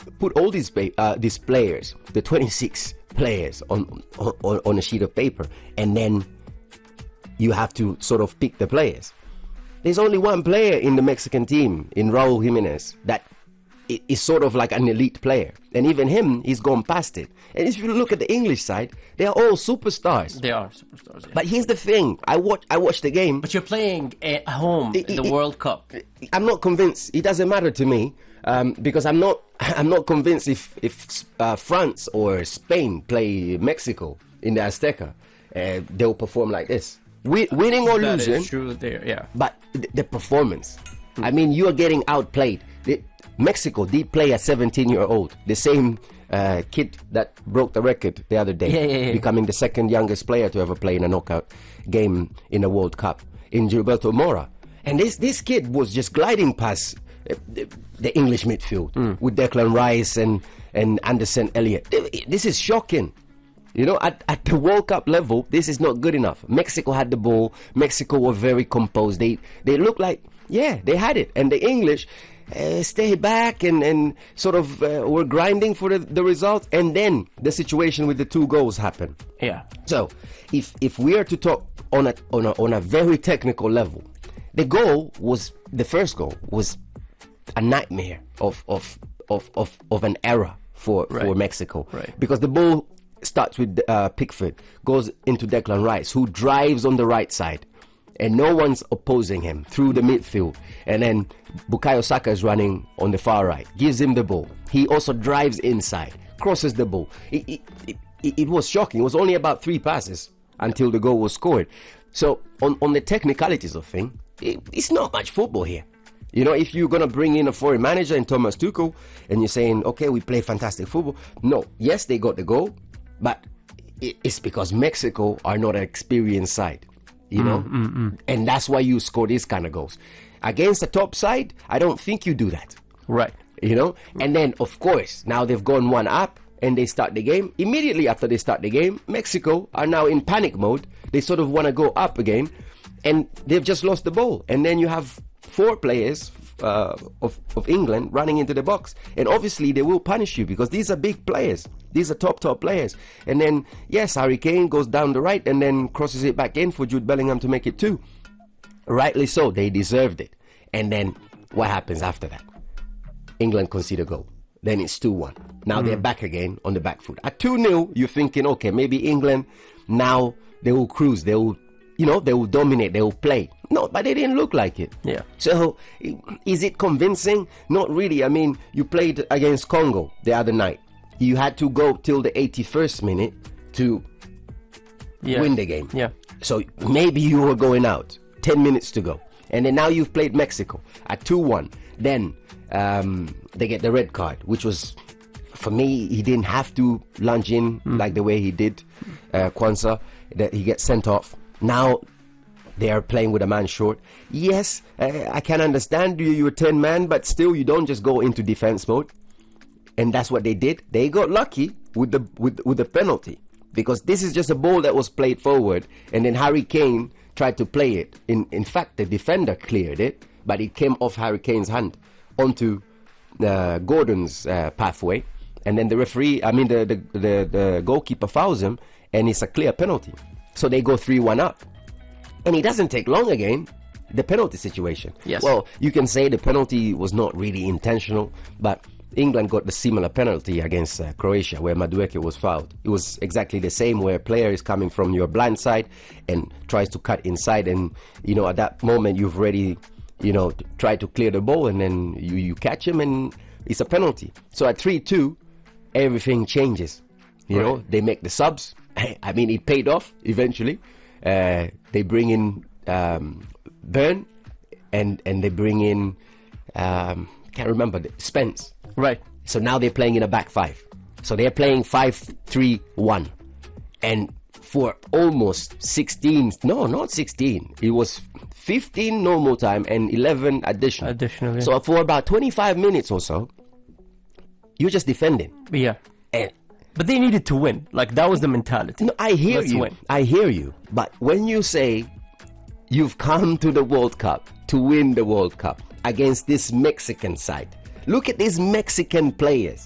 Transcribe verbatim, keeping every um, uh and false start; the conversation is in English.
put all these uh, these players, the twenty-six players, on, on on a sheet of paper, and then you have to sort of pick the players. There's only one player in the Mexican team, in Raul Jimenez, that is sort of like an elite player, and even him, he's gone past it. And if you look at the English side, they are all superstars. They are superstars. Yeah. But here's the thing: I watch, I watched the game. But you're playing at home It- in the it- World Cup. I'm not convinced. It doesn't matter to me um, because I'm not. I'm not convinced if if uh, France or Spain play Mexico in the Azteca, uh, they'll perform like this. Wi- winning or That losing, is true. There, yeah. but th- the performance. I mean, you are getting outplayed. The, Mexico did play a seventeen-year-old, the same uh, kid that broke the record the other day, Yeah, yeah, yeah. becoming the second youngest player to ever play in a knockout game in a World Cup, in Gilberto Mora. And this this kid was just gliding past uh, the, the English midfield with Declan Rice and, and Anderson Elliott. This is shocking. You know, at, at the World Cup level, this is not good enough. Mexico had the ball. Mexico were very composed. They they looked like, yeah, they had it. And the English uh, stayed back and, and sort of uh, were grinding for the, the result. And then the situation with the two goals happened. Yeah. So, if if we are to talk on a on a on a very technical level, the goal was the first goal was a nightmare of of of of, of an error for for Right. Mexico, Right. because the ball starts with uh, Pickford, goes into Declan Rice, who drives on the right side, and no one's opposing him through the midfield. And then Bukayo Saka is running on the far right, gives him the ball. He also drives inside, crosses the ball. It, it, it, it, it was shocking. It was only about three passes until the goal was scored. So on, on the technicalities of things, it, it's not much football here. You know, if you're going to bring in a foreign manager in Thomas Tuchel and you're saying, okay, we play fantastic football. No, yes, they got the goal, but it's because Mexico are not an experienced side, you know, mm, mm, mm. and that's why you score these kind of goals. Against the top side, I don't think you do that. Right. You know, and then of course, now they've gone one up and they start the game. Immediately after they start the game, Mexico are now in panic mode. They sort of want to go up again, and they've just lost the ball. And then you have four players uh, of, of England running into the box, and obviously they will punish you because these are big players. These are top, top players. And then, yes, Harry Kane goes down the right and then crosses it back in for Jude Bellingham to make it two. Rightly so, they deserved it. And then what happens after that? England concede a goal. Then it's two one. Now mm. they're back again on the back foot. At two nil, you're thinking, okay, maybe England, now they will cruise. They will, you know, they will dominate. They will play. No, but they didn't look like it. Yeah. So, is it convincing? Not really. I mean, you played against Congo the other night. You had to go till the eighty-first minute to Yeah. win the game. Yeah. So maybe you were going out. ten minutes to go. And then now you've played Mexico at two one. Then um, they get the red card, which was, for me, he didn't have to lunge in mm. like the way he did, uh, Kwanzaa. That he gets sent off. Now they are playing with a man short. Yes, uh, I can understand you, you're ten man, but still you don't just go into defense mode. And that's what they did. They got lucky with the with, with the penalty, because this is just a ball that was played forward, and then Harry Kane tried to play it. In in fact, the defender cleared it, but it came off Harry Kane's hand onto uh, Gordon's uh, pathway, and then the referee, I mean the, the the the goalkeeper fouls him, and it's a clear penalty. So they go three one up, and it doesn't take long again. The penalty situation. Yes. Well, you can say the penalty was not really intentional, but England got the similar penalty against uh, Croatia, where Madueke was fouled. It was exactly the same, where a player is coming from your blind side and tries to cut inside, and you know at that moment you've already, you know, tried to clear the ball, and then you, you catch him, and it's a penalty. So at three two, everything changes. You right. know, they make the subs. I mean, it paid off eventually. Uh, they bring in um, Byrne, and and they bring in um, can't remember the, Spence. Right. So now they're playing in a back five. So they're playing five three one. And for almost sixteen, no, not sixteen. It was fifteen normal time and eleven additional. Additional, yeah. So for about twenty-five minutes or so, you're just defending. Yeah. And but they needed to win. Like, that was the mentality. no, I hear Let's you. win. I hear you. But when you say you've come to the World Cup to win the World Cup against this Mexican side, look at these Mexican players.